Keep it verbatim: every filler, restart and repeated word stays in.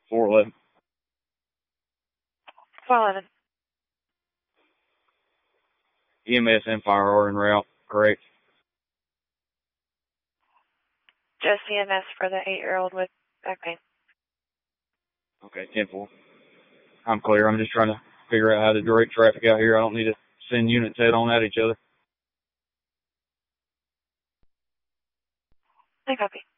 four eleven. four eleven. E M S and fire are en route, correct? Just E M S for the eight-year-old with back pain. Okay, ten four. I'm clear. I'm just trying to figure out how to direct traffic out here. I don't need to send units head on at each other. I copy.